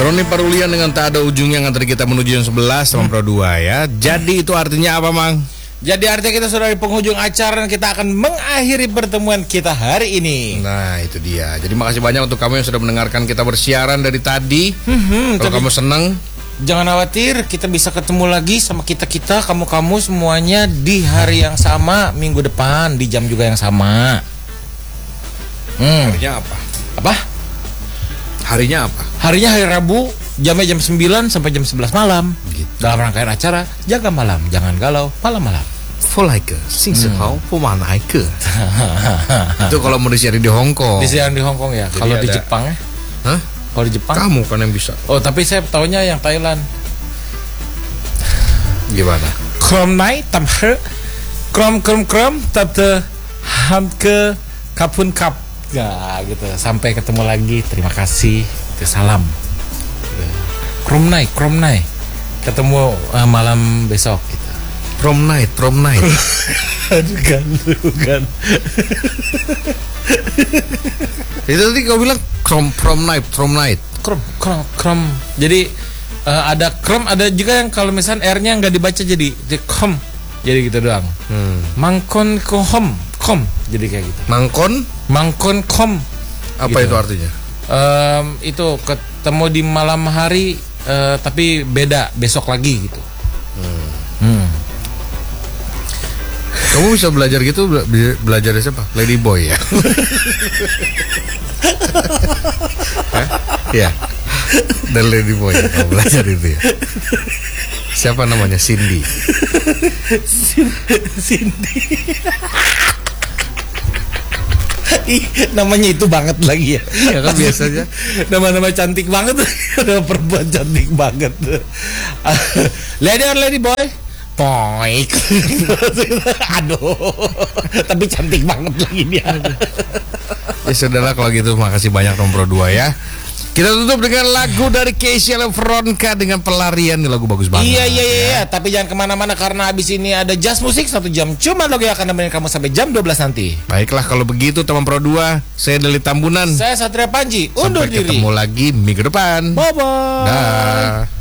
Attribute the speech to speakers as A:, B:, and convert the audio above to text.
A: Roni Parulian dengan tak ada ujungnya yang tadi kita menuju yang 11 sama Pro 2 ya. Jadi itu artinya apa, Mang?
B: Jadi artinya kita sudah di penghujung acara dan kita akan mengakhiri pertemuan kita hari ini.
A: Nah itu dia. Jadi makasih banyak untuk kamu yang sudah mendengarkan kita bersiaran dari tadi. Kalau kamu senang,
B: jangan khawatir, kita bisa ketemu lagi sama kita-kita, kamu-kamu semuanya di hari yang sama, minggu depan, di jam juga yang sama.
A: Harinya apa?
B: Apa?
A: Harinya apa?
B: Harinya hari Rabu, jamnya jam 9 sampai jam 11 malam
A: Gitu.
B: Dalam rangkaian acara Jaga Malam, Jangan Galau, Malam-Malam.
A: Folaike, Singsehau, Pumanaike. Itu kalau mau disiarin di Hong Kong.
B: Disiarin di Hong Kong ya. Kalau di Jepang ya?
A: Hah?
B: Kalau di Jepang?
A: Kamu kan yang bisa.
B: Oh, tapi saya taunya yang Thailand.
A: Gimana?
B: Krom nai tam he, krom tate hamke kapun kap. Ya gitu. Sampai ketemu lagi. Terima kasih. Salam. Krom nai. Ketemu malam besok gitu.
A: Prom night.
B: Bukan.
A: Itu tadi kau bilang prom night.
B: Krom. Jadi ada krom, ada juga yang kalau misalnya R-nya nggak dibaca jadi kom. Jadi gitu doang. Mangkon kom. Jadi kayak gitu. Mangkon kom.
A: Apa
B: gitu.
A: itu artinya?
B: Itu ketemu di malam hari tapi beda besok lagi gitu.
A: Kamu bisa belajar gitu, belajar dari siapa? Lady Boy ya? Ya. Dan Lady Boy kamu belajar itu ya. Siapa namanya? Cindy.
B: Namanya itu banget lagi ya.
A: Ya kan biasanya
B: nama-nama cantik banget. Nama perempuan cantik banget. Lady Boy. Poik. Aduh. Tapi cantik banget lagi dia.
A: Ya sudahlah kalau gitu, makasih banyak Pro 2 ya. Kita tutup dengan lagu dari Keisha Veronica dengan Pelarian. Ini lagu bagus banget.
B: Iya. Tapi jangan kemana-mana karena abis ini ada jazz musik 1 jam. Cuma lagu yang akan nemenin kamu sampai jam 12 nanti.
A: Baiklah kalau begitu teman Pro 2, saya Deli Tambunan.
B: Saya Satria Panji. Undur diri.
A: Sampai ketemu lagi minggu depan.
B: Bye-bye.
A: Dah.